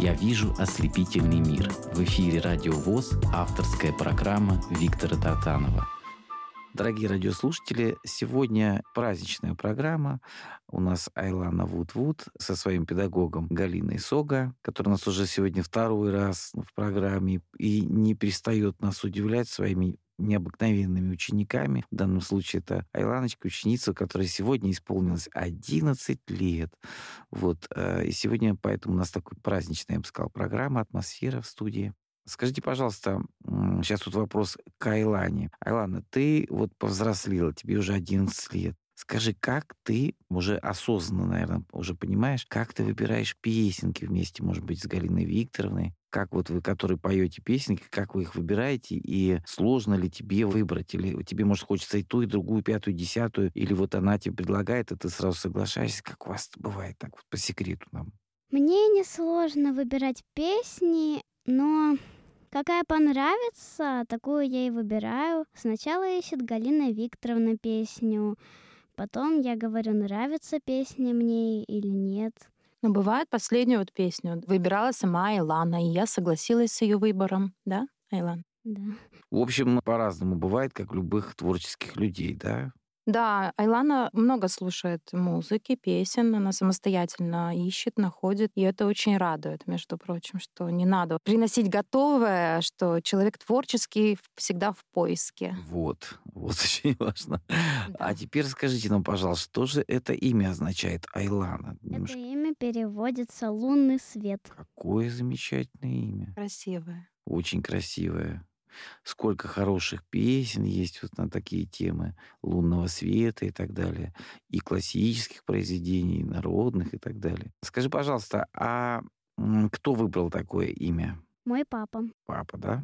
«Я вижу ослепительный мир». В эфире «Радио ВОС» авторская программа Виктора Тартанова. Дорогие радиослушатели, сегодня праздничная программа. У нас Айлана Вуд-Вуд со своим педагогом Галиной Сога, которая у нас уже сегодня второй раз в программе и не перестает нас удивлять своими необыкновенными учениками. В данном случае это Айланочка, ученица, которой сегодня исполнилось 11 лет. Вот. И сегодня поэтому у нас такой праздничная, я бы сказал, программа, атмосфера в студии. Скажите, пожалуйста, сейчас тут вопрос к Айлане. Айлана, ты вот повзрослела, тебе уже 11 лет. Скажи, как ты уже осознанно, наверное, уже понимаешь, как ты выбираешь песенки вместе, может быть, с Галиной Викторовной? Как вот вы, которые поете песенки, как вы их выбираете, и сложно ли тебе выбрать? Или тебе, может, хочется и ту, и другую, пятую, десятую, или вот она тебе предлагает, и ты сразу соглашаешься? Как у вас это бывает так вот по секрету нам? Мне несложно выбирать песни, но какая понравится, такую я и выбираю. Сначала ищет Галина Викторовна песню, потом я говорю, нравится песня мне или нет. Но бывает, последнюю вот песню выбирала сама Айлана, и я согласилась с ее выбором, да, Айлан? Да. В общем, по-разному бывает, как любых творческих людей, да? Да, Айлана много слушает музыки, песен, она самостоятельно ищет, находит, и это очень радует, между прочим, что не надо приносить готовое, что человек творческий всегда в поиске. Вот очень важно. Да. А теперь скажите нам, пожалуйста, что же это имя означает, Айлана? Это имя переводится «лунный свет». Какое замечательное имя. Красивое. Очень красивое. Сколько хороших песен есть вот на такие темы лунного света и так далее, и классических произведений, и народных и так далее. Скажи, пожалуйста, а кто выбрал такое имя? Мой папа. Папа, да?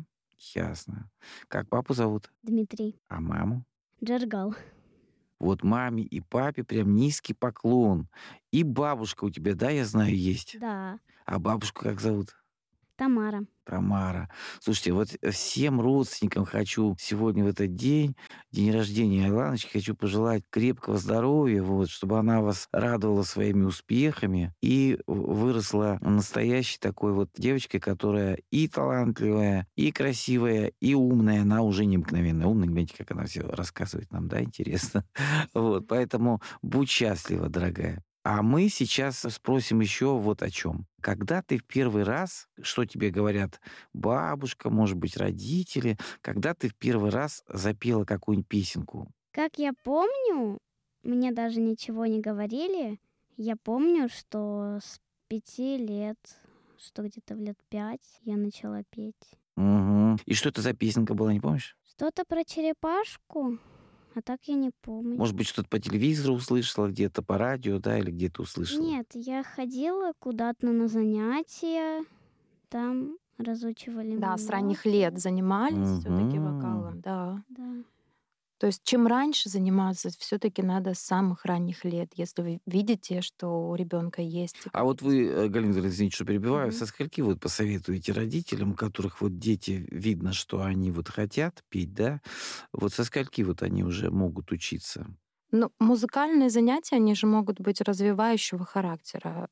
Ясно. Как папу зовут? Дмитрий. А маму? Джергал. Вот маме и папе прям низкий поклон. И бабушка у тебя, да, я знаю, есть? Да. А бабушку как зовут? Тамара. Тамара. Слушайте, вот всем родственникам хочу сегодня в этот день рождения Айланочки, хочу пожелать крепкого здоровья, вот, чтобы она вас радовала своими успехами и выросла настоящей такой вот девочкой, которая и талантливая, и красивая, и умная. Она уже необыкновенная. Умная, гляньте, как она все рассказывает нам, да, интересно. Вот, поэтому будь счастлива, дорогая. А мы сейчас спросим еще вот о чем. Когда ты в первый раз, что тебе говорят бабушка, может быть, родители, когда ты в первый раз запела какую-нибудь песенку? Как я помню, мне даже ничего не говорили. Я помню, что с 5 лет, что где-то в лет 5 я начала петь. Угу. И что это за песенка была, не помнишь? Что-то про черепашку. А так я не помню. Может быть, что-то по телевизору услышала, где-то по радио, да, или где-то услышала? Нет, я ходила куда-то на занятия, там разучивали Да, мне с ранних ноты. лет занимались все-таки Мгм. вокалом, да. Да. То есть чем раньше заниматься, все-таки надо с самых ранних лет, если вы видите, что у ребенка есть. А вот вы, Галина Викторовна, извините, что перебиваю, Мгм. со скольки вот посоветуете родителям, у которых вот дети, видно, что они вот хотят петь, да, вот со скольки вот они уже могут учиться? Ну, музыкальные занятия, они же могут быть развивающего характера.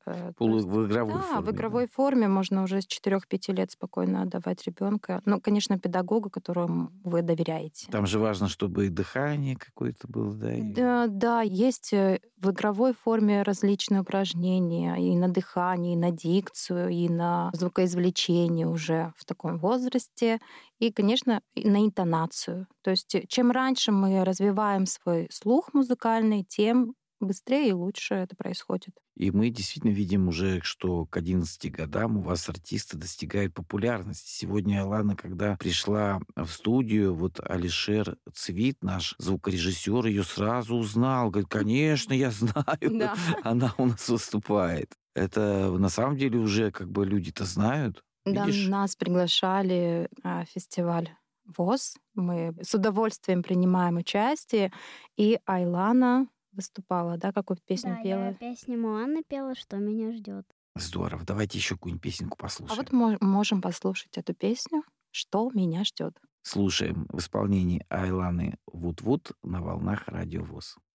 В игровой Да, форме, в да? игровой форме можно уже с 4-5 лет спокойно отдавать ребенка. Ну, конечно, педагогу, которому вы доверяете. Там же важно, чтобы и дыхание какое-то было, да? Да, есть в игровой форме различные упражнения и на дыхание, и на дикцию, и на звукоизвлечение уже в таком возрасте, и, конечно, и на интонацию. То есть чем раньше мы развиваем свой слух музыкальный, тем быстрее и лучше это происходит. И мы действительно видим уже, что к 11 годам у вас артисты достигают популярности. Сегодня Айлана, когда пришла в студию, вот Алишер Цвит, наш звукорежиссер, ее сразу узнал. Говорит, конечно, я знаю, Да. она у нас выступает. Это на самом деле уже как бы люди-то знают. Да, Видишь? нас приглашали на фестиваль ВОС. Мы с удовольствием принимаем участие. И Айлана выступала, да, какую песню Да, пела? я песню Моаны пела, что меня ждет. Здорово. Давайте еще какую-нибудь песенку А послушаем. вот можем послушать эту песню «Что меня ждет». Слушаем в исполнении Айланы Вуд-Вуд на волнах Радио ВОС.